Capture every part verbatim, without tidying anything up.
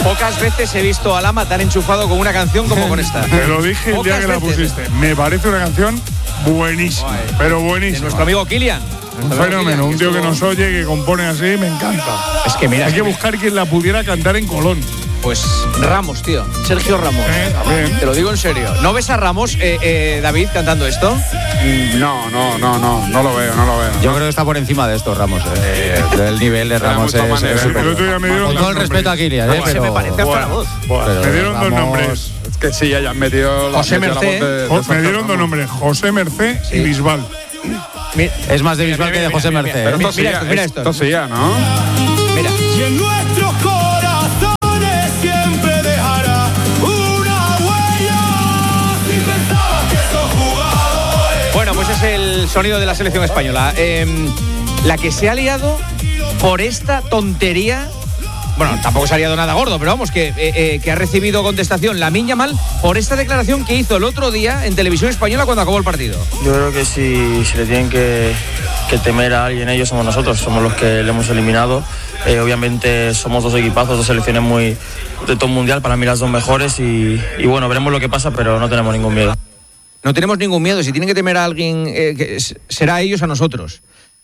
Pocas veces he visto a Lama tan enchufado con una canción como con esta. Te lo dije el día que la pusiste. Me parece una canción buenísima, Ay, pero buenísima. De nuestro amigo Kilian. Un fenómeno, un tío que nos oye, que compone así, me encanta. Es que mira, hay es que que buscar quien la pudiera cantar en Colón. Pues Ramos, tío. Sergio Ramos. Eh, también. Te lo digo en serio. ¿No ves a Ramos, eh, eh, David, cantando esto? No, no, no, no, no lo veo, no lo veo. Yo creo que está por encima de esto, Ramos. Eh. El nivel de Ramos es, es, es super. Con todo el respeto a Kilian, eh, pero me parece hasta la voz. Bueno, me dieron Ramos, dos nombres. Es que sí, hayan metido José Mercé. De, de me dieron dos nombres, José Mercé sí. y Bisbal. Mira, es más de Bisbal que de José Mercé. Pero mira, esto mira, sí, esto, mira esto. Esto sí ya, ¿no? Mira. Y en nuestros corazones siempre dejará una huella. Si pensabas que esos jugadores. Bueno, pues es el sonido de la selección española. Eh, la que se ha liado por esta tontería. Bueno, tampoco se ha liado nada gordo, pero vamos, que, eh, eh, que ha recibido contestación Lamine Yamal por esta declaración que hizo el otro día en Televisión Española cuando acabó el partido. Yo creo que si, si le tienen que, que temer a alguien, ellos somos nosotros, somos los que le hemos eliminado. Eh, obviamente somos dos equipazos, dos selecciones muy de top mundial, para mí las dos mejores y, y bueno, veremos lo que pasa, pero no tenemos ningún miedo. No tenemos ningún miedo, si tienen que temer a alguien, eh, que será a ellos a nosotros.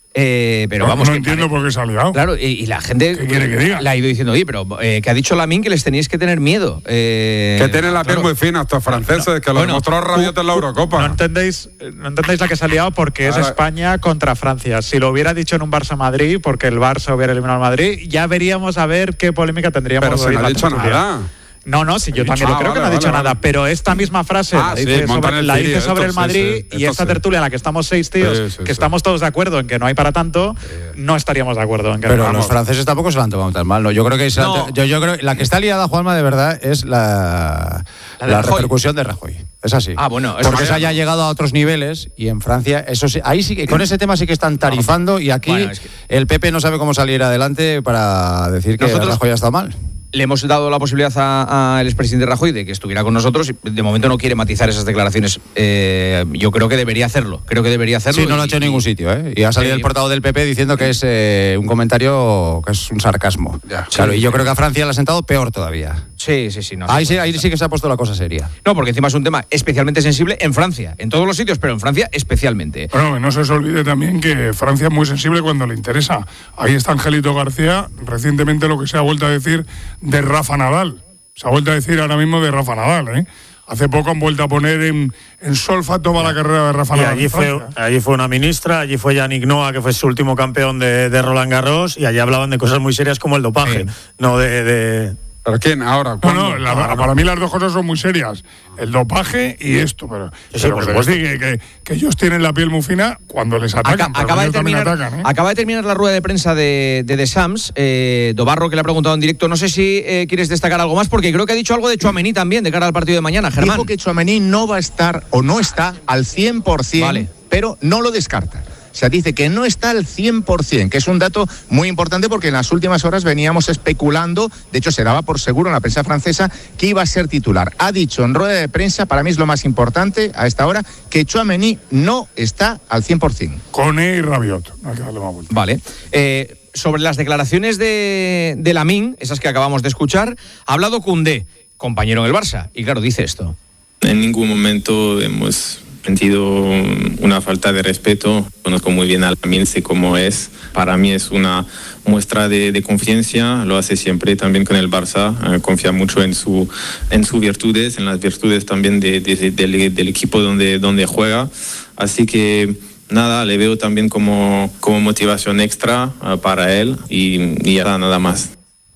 Eh, pero no, vamos, no que, entiendo por qué se ha liado. Claro, y, y la gente ¿Qué quiere que diga? Le ha ido diciendo, oye, pero eh, que ha dicho Lamine que les teníais que tener miedo. Eh, que tienen la piel claro. muy fina estos franceses, no, que lo bueno, demostró Rabiot en la Eurocopa. No entendéis, no entendéis la que se ha liado porque es España contra Francia. Si lo hubiera dicho en un Barça-Madrid, porque el Barça hubiera eliminado al Madrid, ya veríamos a ver qué polémica tendríamos. Pero se no ha dicho nada. No, no, sí, yo también ah, lo creo vale, que no ha dicho vale, nada, vale. pero esta misma frase ah, la dice sí, sobre, el, la dice Sirio, sobre el Madrid sí, sí, y esta sí. tertulia en la que estamos seis tíos, sí, sí, que sí. estamos todos de acuerdo en que no hay para tanto, no estaríamos de acuerdo en que pero no. los franceses tampoco se lo han tomado tan mal, ¿no? Yo creo que se no. han, yo, yo creo la que está liada, Juanma, de verdad es la, la, de la Rajoy. repercusión de Rajoy. Es así. Ah, bueno, porque es se haya llegado a otros niveles y en Francia, eso sí, ahí sí que con ese tema sí que están tarifando y aquí bueno, es que el P P no sabe cómo salir adelante para decir que Nosotros Rajoy ha estado mal. Le hemos dado la posibilidad al expresidente Rajoy de que estuviera con nosotros. De momento no quiere matizar esas declaraciones. Eh, yo creo que debería hacerlo. Creo que debería hacerlo. Sí, no lo ha hecho en ningún sitio, ¿eh? Y ha salido sí. el portavoz del P P diciendo que es eh, un comentario que es un sarcasmo. Ya. Claro, Sí. y yo creo que a Francia le ha sentado peor todavía. Sí, sí, sí. No, Ahí sí, ahí sí que se ha puesto la cosa seria. No, porque encima es un tema especialmente sensible en Francia. En todos los sitios, pero en Francia especialmente. Bueno, que no se os olvide también que Francia es muy sensible cuando le interesa. Ahí está Angelito García, recientemente lo que se ha vuelto a decir de Rafa Nadal. Se ha vuelto a decir ahora mismo de Rafa Nadal, ¿eh? Hace poco han vuelto a poner en, en solfa toda la carrera de Rafa y Nadal. allí fue, allí fue una ministra, allí fue Yannick Noah, que fue su último campeón de, de Roland Garros, y allí hablaban de cosas muy serias como el dopaje, sí. no de... de ¿Pero quién? Ahora, no, no, la, la, para mí las dos cosas son muy serias. El dopaje y esto. Pero, sí, pero por que, supuesto. que, que, que ellos tienen la piel muy fina cuando les atacan. Acá, acaba, de terminar, atacan ¿eh? acaba de terminar la rueda de prensa de, de The Sams, eh, Dobarro, que le ha preguntado en directo. No sé si eh, quieres destacar algo más, porque creo que ha dicho algo de Tchouaméni también, de cara al partido de mañana, Germán. Dijo que Tchouaméni no va a estar, o no está, al cien por ciento, vale. pero no lo descarta. O sea, dice que no está al cien por ciento, que es un dato muy importante porque en las últimas horas veníamos especulando, de hecho se daba por seguro en la prensa francesa, que iba a ser titular. Ha dicho en rueda de prensa, para mí es lo más importante a esta hora, que Tchouaméni no está al cien por ciento. Koné y Rabiot. No hay que darle más vuelta. Vale. Eh, sobre las declaraciones de, de Lamine, esas que acabamos de escuchar, ha hablado Koundé, compañero en el Barça, y claro, dice esto. En ningún momento hemos sentido una falta de respeto. Conozco muy bien a Lamine, sé cómo es. Para mí es una muestra de, de confianza, lo hace siempre también con el Barça, eh, confía mucho en su en sus virtudes, en las virtudes también de, de, de, del, del equipo donde, donde juega. Así que nada, le veo también como, como motivación extra uh, para él y, y ya nada más.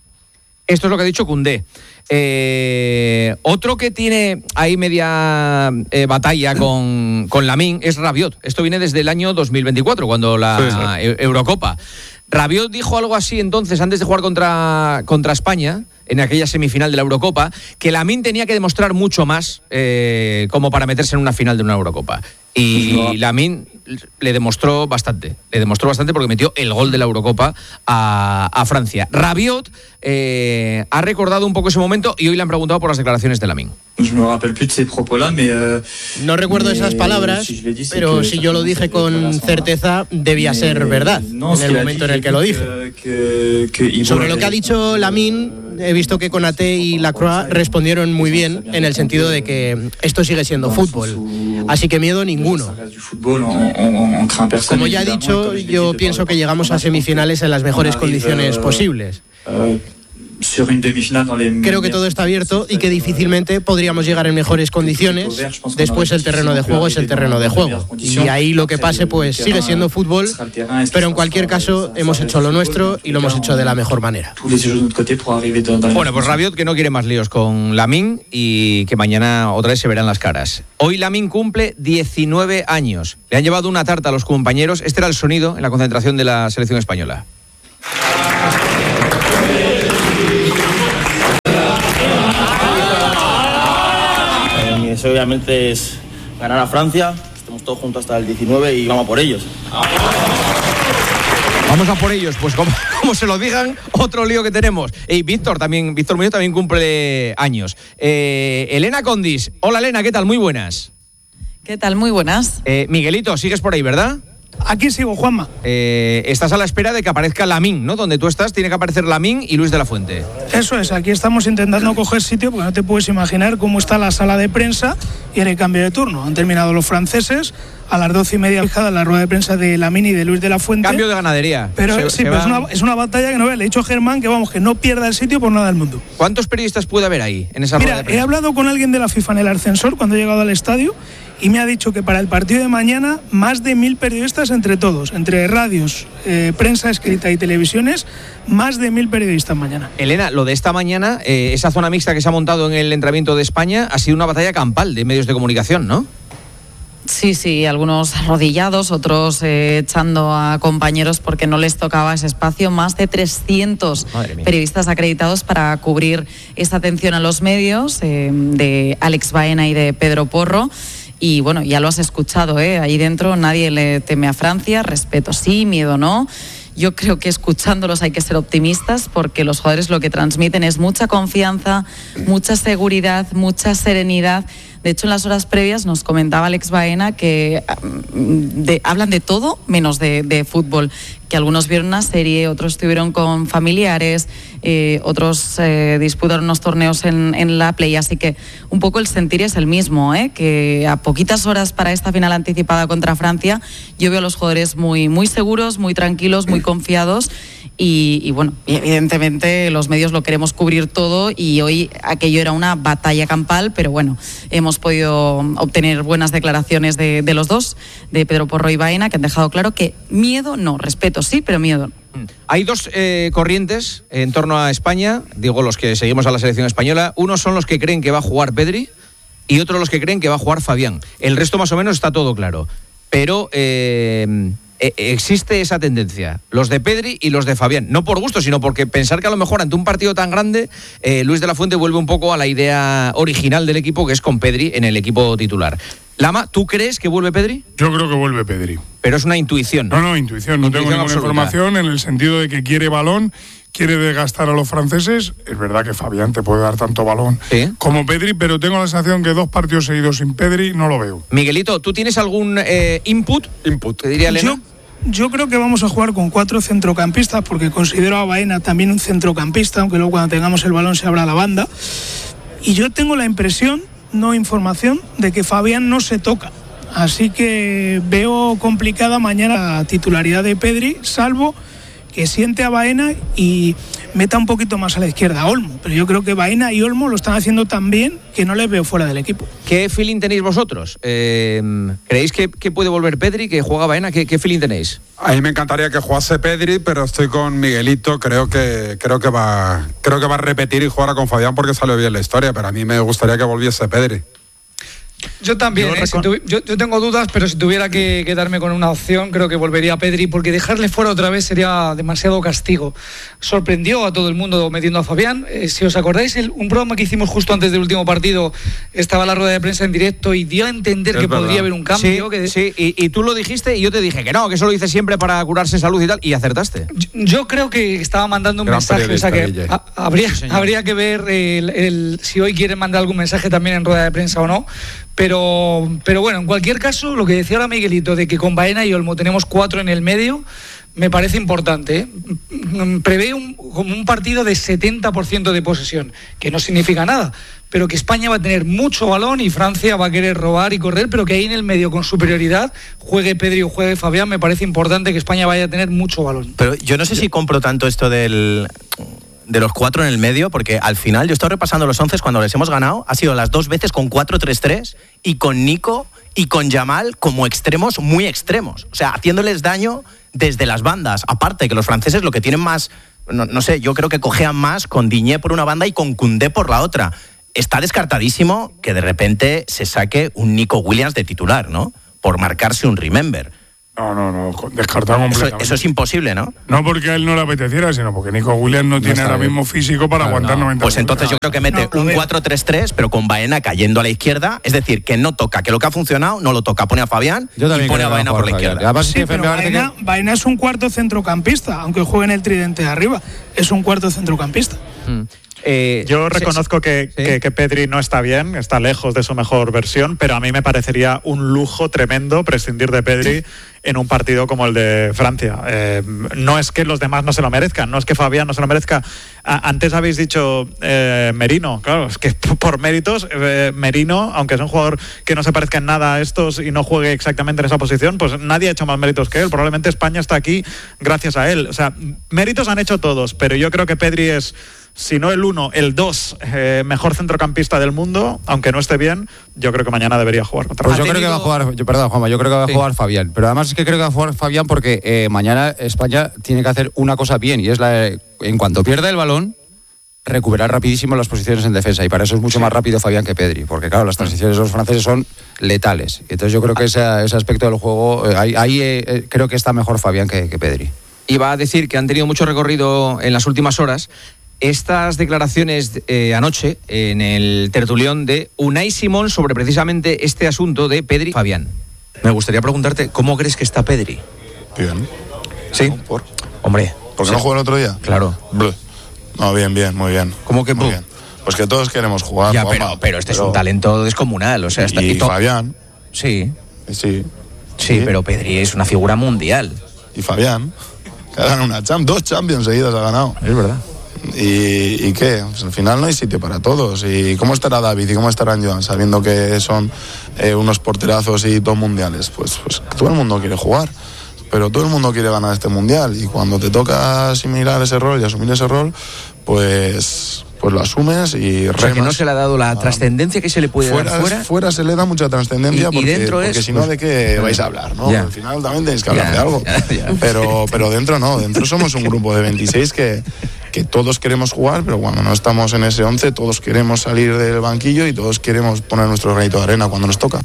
Esto es lo que ha dicho Koundé. Eh, otro que tiene ahí media eh, batalla con, con Lamine es Rabiot. Esto viene desde el año dos mil veinticuatro, cuando la sí, sí. Eurocopa. Rabiot dijo algo así entonces, antes de jugar contra, contra España, en aquella semifinal de la Eurocopa, que Lamine tenía que demostrar mucho más eh, como para meterse en una final de una Eurocopa. Y no. Lamine le demostró bastante, le demostró bastante porque metió el gol de la Eurocopa a, a Francia. Rabiot eh, ha recordado un poco ese momento y hoy le han preguntado por las declaraciones de Lamine. No recuerdo esas palabras, pero si yo lo dije con certeza, debía ser verdad en el momento en el que lo dije. Sobre lo que ha dicho Lamine, he visto que Konaté y Lacroix respondieron muy bien en el sentido de que esto sigue siendo fútbol. Así que miedo ninguno. Como ya he dicho, yo pienso que llegamos a semifinales en las mejores condiciones posibles. Creo que todo está abierto y que difícilmente podríamos llegar en mejores condiciones. Después el terreno de juego es el terreno de juego. Y ahí lo que pase pues sigue siendo fútbol, pero en cualquier caso hemos hecho lo nuestro y lo hemos hecho de la mejor manera. Bueno, pues Rabiot que no quiere más líos con Lamine y que mañana otra vez se verán las caras. Hoy Lamine cumple diecinueve años. Le han llevado una tarta a los compañeros. Este era el sonido en la concentración de la selección española. Obviamente es ganar a Francia, estamos todos juntos hasta el diecinueve y vamos a por ellos. Vamos a por ellos, pues como, como se lo digan, otro lío que tenemos. Y Víctor también, Víctor Muñoz también cumple años. Eh, Elena Condis, hola Elena, ¿qué tal? Muy buenas. ¿Qué tal? Muy buenas. Eh, Miguelito, sigues por ahí, ¿verdad? Aquí sigo, Juanma. Eh, estás a la espera de que aparezca Lamine, ¿no? Donde tú estás tiene que aparecer Lamine y Luis de la Fuente. Eso es, aquí estamos intentando coger sitio porque no te puedes imaginar cómo está la sala de prensa y el cambio de turno. Han terminado los franceses a las doce y media fijada la rueda de prensa de Lamine y de Luis de la Fuente. Cambio de ganadería. Pero se, sí, se pero va... es, una, es una batalla que no ve. Le he dicho a Germán que vamos, que no pierda el sitio por nada del mundo. ¿Cuántos periodistas puede haber ahí en esa Mira, rueda de prensa? He hablado con alguien de la FIFA en el ascensor cuando he llegado al estadio y me ha dicho que para el partido de mañana más de mil periodistas entre todos, entre radios, eh, prensa escrita y televisiones, más de mil periodistas mañana. Elena, lo de esta mañana, eh, esa zona mixta que se ha montado en el entrenamiento de España ha sido una batalla campal de medios de comunicación, ¿no? Sí, sí, algunos arrodillados, otros eh, echando a compañeros porque no les tocaba ese espacio. Más de trescientos periodistas acreditados para cubrir esta atención a los medios, eh, de Alex Baena y de Pedro Porro. Y bueno, ya lo has escuchado, ¿eh? Ahí dentro nadie le teme a Francia, respeto sí, miedo no. Yo creo que escuchándolos hay que ser optimistas porque los jugadores lo que transmiten es mucha confianza, mucha seguridad, mucha serenidad. De hecho, en las horas previas nos comentaba Alex Baena que de, hablan de todo menos de, de fútbol, que algunos vieron una serie, otros estuvieron con familiares, eh, otros eh, disputaron unos torneos en, en la Play, así que un poco el sentir es el mismo, ¿eh? Que a poquitas horas para esta final anticipada contra Francia, yo veo a los jugadores muy, muy seguros, muy tranquilos, muy confiados. Y, y bueno, evidentemente los medios lo queremos cubrir todo y hoy aquello era una batalla campal, pero bueno, hemos podido obtener buenas declaraciones de, de los dos, de Pedro Porro y Baena, que han dejado claro que miedo no, respeto sí, pero miedo no. Hay dos eh, corrientes en torno a España, digo los que seguimos a la selección española. Unos son los que creen que va a jugar Pedri y otros los que creen que va a jugar Fabián. El resto más o menos está todo claro, pero... Eh, existe esa tendencia, los de Pedri y los de Fabián, no por gusto, sino porque pensar que a lo mejor ante un partido tan grande, eh, Luis de la Fuente vuelve un poco a la idea original del equipo, que es con Pedri en el equipo titular. Lama, ¿tú crees que vuelve Pedri? Yo creo que vuelve Pedri. Pero es una intuición. No, no, intuición, no intuición tengo ninguna absoluta. Información en el sentido de que quiere balón, quiere desgastar a los franceses. Es verdad que Fabián te puede dar tanto balón ¿sí? como Pedri, pero tengo la sensación que dos partidos seguidos sin Pedri no lo veo. Miguelito, ¿tú tienes algún eh, input? Input. ¿Te diría Elena? Yo, yo creo que vamos a jugar con cuatro centrocampistas, porque considero a Baena también un centrocampista, aunque luego cuando tengamos el balón se abra la banda. Y yo tengo la impresión, no información, de que Fabián no se toca. Así que veo complicada mañana la titularidad de Pedri, salvo que siente a Baena y meta un poquito más a la izquierda a Olmo. Pero yo creo que Baena y Olmo lo están haciendo tan bien que no les veo fuera del equipo. ¿Qué feeling tenéis vosotros? Eh, ¿Creéis que, que puede volver Pedri, que juega Baena? ¿Qué, qué feeling tenéis? A mí me encantaría que jugase Pedri, pero estoy con Miguelito. Creo que creo que va creo que va a repetir y jugar con Fabián porque salió bien la historia, pero a mí me gustaría que volviese Pedri. Yo también, yo, ¿eh? si tu, yo, yo tengo dudas, pero si tuviera que quedarme con una opción, creo que volvería a Pedri, porque dejarle fuera otra vez sería demasiado castigo. Sorprendió a todo el mundo metiendo a Fabián. Eh, si os acordáis, el, un programa que hicimos justo antes del último partido, estaba la rueda de prensa en directo y dio a entender es que verdad. Podría haber un cambio. Sí, que... sí. Y, y tú lo dijiste y yo te dije que no, que eso lo dice siempre para curarse en salud y tal, y acertaste. Yo, yo creo que estaba mandando un Gran mensaje, o sea que a, habría, sí, habría que ver el, el, si hoy quieren mandar algún mensaje también en rueda de prensa o no. Pero, pero bueno, en cualquier caso, lo que decía ahora Miguelito, de que con Baena y Olmo tenemos cuatro en el medio, me parece importante. ¿eh? Prevé un, como un partido de setenta por ciento de posesión, que no significa nada, pero que España va a tener mucho balón y Francia va a querer robar y correr, pero que ahí en el medio con superioridad juegue Pedri o juegue Fabián. Me parece importante que España vaya a tener mucho balón. Pero yo no sé si compro tanto esto del... de los cuatro en el medio, porque al final yo estoy repasando los once cuando les hemos ganado, ha sido las dos veces con cuatro tres tres y con Nico y con Yamal como extremos muy extremos, o sea, haciéndoles daño desde las bandas. Aparte que los franceses lo que tienen más, no, no sé, yo creo que cojean más con Digne por una banda y con Koundé por la otra. Está descartadísimo que de repente se saque un Nico Williams de titular, ¿no? Por marcarse un remember. No, no, no, descartado completamente. Eso, eso es imposible, ¿no? No porque a él no le apeteciera, sino porque Nico Williams no, no tiene ahora bien. mismo físico para claro, aguantar no. noventa Pues entonces yo creo que mete no, un cuatro tres tres, pero con Baena cayendo a la izquierda, es decir, que no toca, que lo que ha funcionado no lo toca, pone a Fabián y pone a Baena por la izquierda. Sí, pero Baena, que... Baena es un cuarto centrocampista, aunque juegue en el tridente de arriba, es un cuarto centrocampista. Mm. Eh, Yo reconozco sí, que, sí. Que, que Pedri no está bien, está lejos de su mejor versión, pero a mí me parecería un lujo tremendo prescindir de Pedri en un partido como el de Francia. Eh, no es que los demás no se lo merezcan, no es que Fabián no se lo merezca. A, antes habéis dicho eh, Merino, claro, es que por méritos, eh, Merino, aunque es un jugador que no se parezca en nada a estos y no juegue exactamente en esa posición, pues nadie ha hecho más méritos que él. Probablemente España está aquí gracias a él. O sea, méritos han hecho todos, pero yo creo que Pedri es... si no el uno, el dos eh, mejor centrocampista del mundo, aunque no esté bien, yo creo que mañana debería jugar contra Pues yo tenido... creo que va a jugar, yo, perdón Juanma, yo creo que va a sí. jugar Fabián, pero además es que creo que va a jugar Fabián porque eh, mañana España tiene que hacer una cosa bien y es la de, en cuanto pierda el balón, recuperar rapidísimo las posiciones en defensa y para eso es mucho más rápido Fabián que Pedri, porque claro, las transiciones de los franceses son letales, entonces yo creo que ese, ese aspecto del juego, eh, ahí, ahí eh, creo que está mejor Fabián que, que Pedri. Iba a decir que han tenido mucho recorrido en las últimas horas estas declaraciones eh, anoche en el tertulión de Unai Simón sobre precisamente este asunto de Pedri y Fabián. Me gustaría preguntarte, ¿cómo crees que está Pedri? Bien. ¿Sí? ¿No? ¿Por? Hombre. ¿Por qué sí. no jugó el otro día? Claro. Bleh. No, bien, bien, muy bien. ¿Cómo que muy bien? Pues que todos queremos jugar. Ya, Juanma, pero, pero este pero... es un talento descomunal. O sea, está y aquí to... Fabián. Sí. Sí. Sí, sí, pero Pedri es una figura mundial. Y Fabián, que ha ganado una champ, dos Champions seguidas ha ganado. Es verdad. ¿Y, y qué? Pues al final no hay sitio para todos. ¿Y cómo estará David y cómo estará Joan sabiendo que son eh, unos porterazos y dos mundiales? Pues, pues todo el mundo quiere jugar, pero todo el mundo quiere ganar este mundial y cuando te toca asimilar ese rol y asumir ese rol, pues... pues lo asumes y remas. O sea, que no se le ha dado la trascendencia que se le puede fuera, dar fuera. Fuera se le da mucha trascendencia y, y porque, dentro porque es, si no, pues, ¿de qué vais a hablar? ¿no? Ya. Al final también tenéis que hablar ya, de algo. ya, ya. Pero, pero dentro no, dentro somos un grupo de veintiséis que, que todos queremos jugar, pero cuando no estamos en ese once, todos queremos salir del banquillo y todos queremos poner nuestro granito de arena cuando nos toca.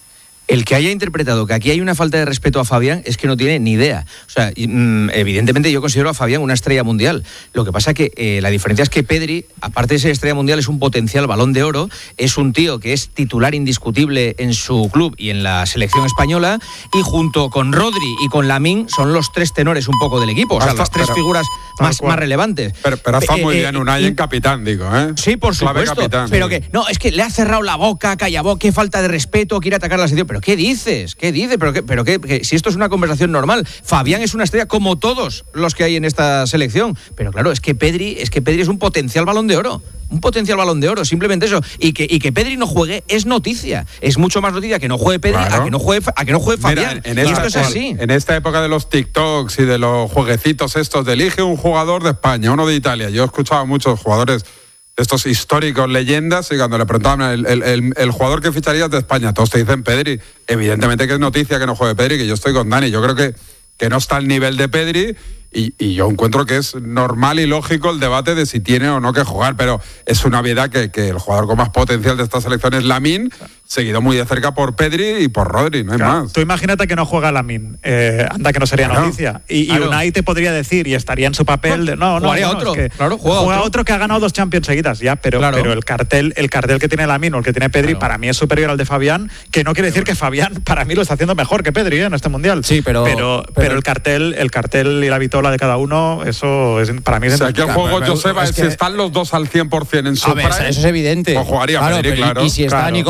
El que haya interpretado que aquí hay una falta de respeto a Fabián es que no tiene ni idea. O sea, evidentemente yo considero a Fabián una estrella mundial. Lo que pasa que eh, la diferencia es que Pedri, aparte de ser estrella mundial, es un potencial Balón de Oro, es un tío que es titular indiscutible en su club y en la selección española, y junto con Rodri y con Lamine son los tres tenores un poco del equipo, o sea, hasta, las tres pero, figuras más, más relevantes. Pero, pero está muy eh, bien Unai eh, en capitán, digo, ¿eh? Sí, por supuesto. Capitán, pero sí. que, no, es que le ha cerrado la boca, callabó, qué falta de respeto, quiere atacar a la selección. Pero ¿qué dices? ¿Qué dices? Pero, qué, pero qué, que, si esto es una conversación normal. Fabián es una estrella como todos los que hay en esta selección. Pero claro, es que Pedri, es que Pedri es un potencial Balón de Oro. Un potencial Balón de Oro, simplemente eso. Y que, y que Pedri no juegue es noticia. Es mucho más noticia que no juegue Pedri claro. a que no juegue, a que no juegue Fabián. Mira, en, y esta, esto es así. En esta época de los TikToks y de los jueguecitos estos, de elige un jugador de España, uno de Italia. Yo he escuchado a muchos jugadores estos históricos, leyendas, y cuando le preguntaban el, el, el, el jugador que ficharías de España, todos te dicen Pedri. Evidentemente que es noticia que no juegue Pedri, que yo estoy con Dani. Yo creo que, que no está al nivel de Pedri y, y yo encuentro que es normal y lógico el debate de si tiene o no que jugar, pero es una obviedad que, que el jugador con más potencial de esta selección es Lamine, seguido muy de cerca por Pedri y por Rodri, no hay claro, más. Tú imagínate que no juega Lamine, eh, anda que no sería claro. noticia. Y, claro. y Unai te podría decir, y estaría en su papel de no, no, jugaría no, otro. Es que claro, juega, juega otro. otro que ha ganado dos Champions seguidas, ya, pero, claro. pero el cartel, el cartel que tiene Lamine o el que tiene Pedri, claro. para mí es superior al de Fabián, que no quiere decir que Fabián para mí lo está haciendo mejor que Pedri, ¿eh? En este mundial. Sí, pero pero, pero, pero el cartel, el cartel y la vitola de cada uno, eso es para mí es. O sea, aquí el juego, Joseba, es, es que si están los dos al cien por ciento en su a ver, prime, eso es evidente. O jugaría claro, Pedri, pero claro. Y, y si está claro. Nico Williams al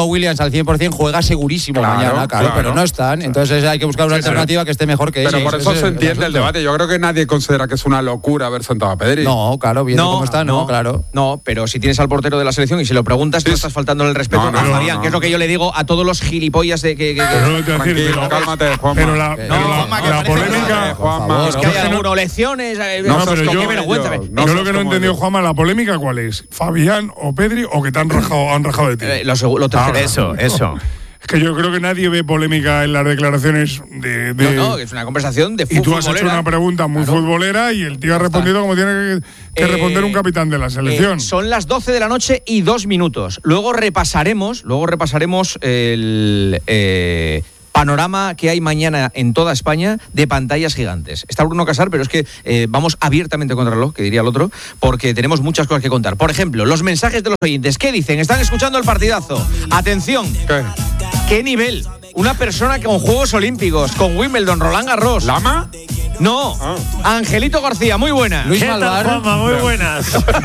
al cien por ciento juega segurísimo Claro, mañana, claro, claro. pero no están. Entonces hay que buscar una Sí, sí. alternativa que esté mejor que Pero ese. por Ese eso es se el entiende el asunto. debate. Yo creo que nadie considera que es una locura haber sentado a Pedri. No, claro, viendo No, cómo está, no, no, claro. No, pero si tienes al portero de la selección y se lo preguntas, no estás faltando el respeto No, no, a no, Fabián, no, que es lo que yo le digo a todos los gilipollas de que. que- que- Pero no te voy a decir, Tranquilo, pero- cálmate, Juanma. pero la, Que- pero No, la- Juanma, que la parece polémica. que- Juanma, es que hay algunos lecciones. eh, No, no, pero qué yo, vergüenza. yo, yo lo que no he entendido, Juanma, la polémica cuál es, Fabián o Pedri, o que te han rajado, han rajado de ti. Eh, lo, segu- lo tercero. Ah, Eso, eso. Es que yo creo que nadie ve polémica en las declaraciones de. de- No, no, es una conversación de y fútbol. tú has hecho una pregunta muy futbolera y el tío ha respondido como tiene que, que Eh, responder un capitán de la selección. Eh, son las doce de la noche y dos minutos. Luego repasaremos, luego repasaremos el eh, panorama que hay mañana en toda España de pantallas gigantes. Está Bruno Casar, pero es que eh, vamos abiertamente contra el reloj, que diría el otro, porque tenemos muchas cosas que contar. Por ejemplo, los mensajes de los oyentes. ¿Qué dicen? Están escuchando el partidazo. Atención. ¿Qué? ¿Qué nivel? Una persona con Juegos Olímpicos, con Wimbledon, Roland Garros. ¿Lama? No. Angelito García, muy buena. ¿Qué tal, Juanma? Muy buenas.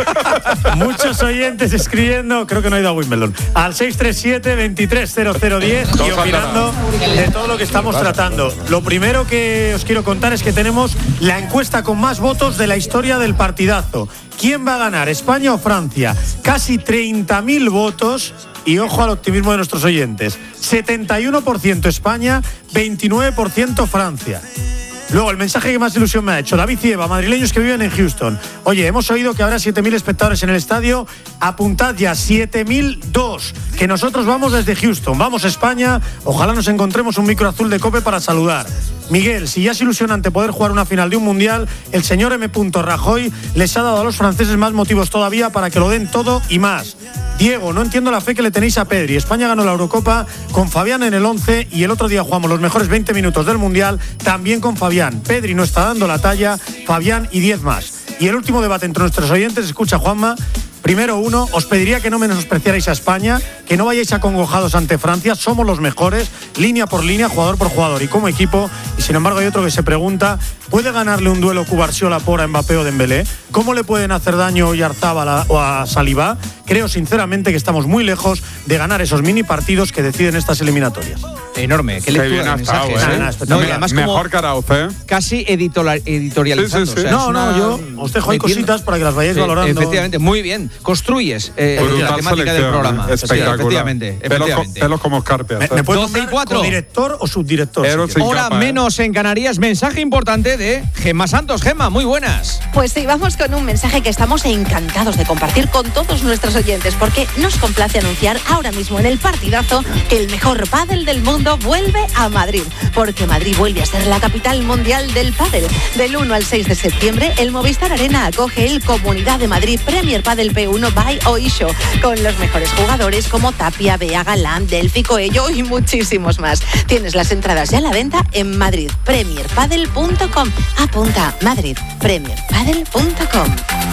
Muchos oyentes escribiendo, creo que no ha ido a Wimbledon, al seis tres siete, veintitrés cero cero diez y opinando de todo lo que estamos tratando. Lo primero que os quiero contar es que tenemos la encuesta con más votos de la historia del partidazo. ¿Quién va a ganar, España o Francia? Casi treinta mil votos. Y ojo al optimismo de nuestros oyentes. setenta y uno por ciento España, veintinueve por ciento Francia. Luego, el mensaje que más ilusión me ha hecho. David Cieva, madrileños que viven en Houston. Oye, hemos oído que habrá siete mil espectadores en el estadio. Apuntad ya, siete mil dos. Que nosotros vamos desde Houston. Vamos a España. Ojalá nos encontremos un micro azul de COPE para saludar. Miguel, si ya es ilusionante poder jugar una final de un mundial, el señor M. Rajoy les ha dado a los franceses más motivos todavía para que lo den todo y más. Diego, no entiendo la fe que le tenéis a Pedri. España ganó la Eurocopa con Fabián en el once y el otro día jugamos los mejores veinte minutos del Mundial también con Fabián. Pedri no está dando la talla, Fabián y diez más. Y el último debate entre nuestros oyentes, escucha Juanma. Primero uno, os pediría que no menospreciarais a España, que no vayáis acongojados ante Francia, somos los mejores, línea por línea, jugador por jugador y como equipo. Y sin embargo hay otro que se pregunta, ¿puede ganarle un duelo Cubarsio-Laport a Mbappé o Dembélé? ¿Cómo le pueden hacer daño hoy a Arzábal o a Saliba? Creo sinceramente que estamos muy lejos de ganar esos mini partidos que deciden estas eliminatorias. Enorme, qué Qué lectura bien de ha estado, mensajes, ¿eh? ¿eh? Nada, espectacular. No, y además como Mejor que Arauz, ¿eh? casi editorial, editorializando. Sí, sí, sí. O sea, No, es no, una- yo os dejo ahí metiendo- cositas para que las vayáis Sí, valorando. Efectivamente, muy bien. Construyes eh, Brutal la temática del selección, programa. ¿eh? Espectacular. Efectivamente, Pelos, co- efectivamente. pelos como escarpias. ¿Me, ¿eh? me puedes doce y nombrar cuatro. ¿Director o subdirector? Eros si quieres? sin Hora capa, ¿eh? menos en Canarias. Mensaje importante de Gemma Santos. Gemma, muy buenas. Pues sí, vamos con un mensaje que estamos encantados de compartir con todos nuestros oyentes, porque nos complace anunciar ahora mismo en el partidazo que el mejor pádel del mundo vuelve a Madrid, porque Madrid vuelve a ser la capital mundial del pádel. Del uno al seis de septiembre, el Movistar Arena acoge el Comunidad de Madrid Premier Padel P uno by Oisho, con los mejores jugadores como Tapia, Bea, Galán, Delphi, Coello y muchísimos más. Tienes las entradas ya a la venta en madrid premier padel punto com. Apunta, madrid premier padel punto com.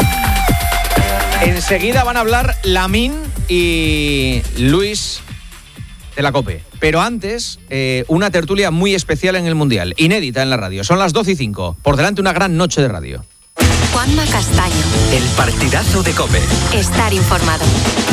Enseguida van a hablar Lamine y Luis de la COPE. Pero antes, eh, una tertulia muy especial en el Mundial, inédita en la radio. Son las doce y cinco. Por delante una gran noche de radio. Juanma Castaño. El partidazo de COPE. Estar informado.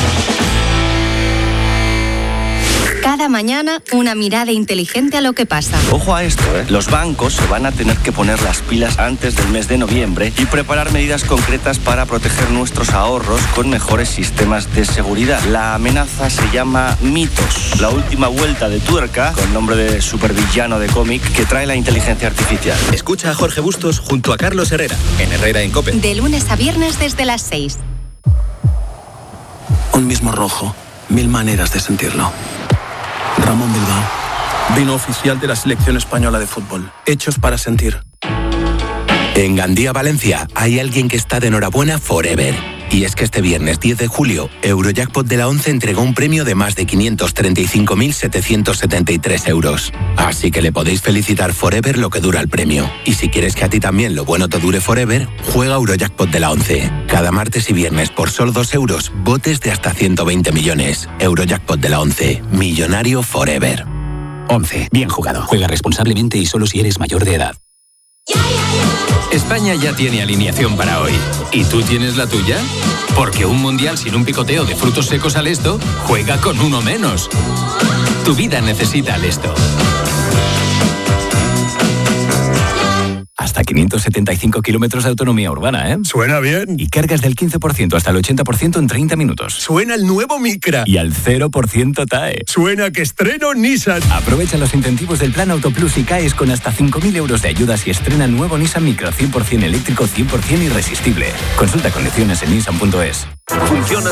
Cada mañana, una mirada inteligente a lo que pasa. Ojo a esto, ¿eh? Los bancos se van a tener que poner las pilas antes del mes de noviembre y preparar medidas concretas para proteger nuestros ahorros con mejores sistemas de seguridad. La amenaza se llama Mitos, la última vuelta de tuerca, con nombre de supervillano de cómic, que trae la inteligencia artificial. Escucha a Jorge Bustos junto a Carlos Herrera, en Herrera en COPE. De lunes a viernes desde las seis. Un mismo rojo, mil maneras de sentirlo. Ramón Bilbao, vino oficial de la selección española de fútbol. Hechos para sentir. En Gandía, Valencia, hay alguien que está de enhorabuena forever. Y es que este viernes diez de julio, Eurojackpot de la ONCE entregó un premio de más de quinientos treinta y cinco mil setecientos setenta y tres euros. Así que le podéis felicitar forever lo que dura el premio. Y si quieres que a ti también lo bueno te dure forever, juega Eurojackpot de la ONCE. Cada martes y viernes por solo dos euros, botes de hasta ciento veinte millones. Eurojackpot de la ONCE, millonario forever. once. Bien jugado. Juega responsablemente y solo si eres mayor de edad. España ya tiene alineación para hoy. ¿Y tú tienes la tuya? Porque un mundial sin un picoteo de frutos secos al Esto juega con uno menos. Tu vida necesita al Esto. Hasta quinientos setenta y cinco kilómetros de autonomía urbana, ¿eh? Suena bien. Y cargas del quince por ciento hasta el ochenta por ciento en treinta minutos. Suena el nuevo Micra. Y al cero por ciento T A E. Suena que estreno Nissan. Aprovecha los incentivos del Plan Autoplus y caes con hasta cinco mil euros de ayudas y estrena nuevo Nissan Micra cien por ciento eléctrico, cien por ciento irresistible. Consulta condiciones en nissan punto es. Funciona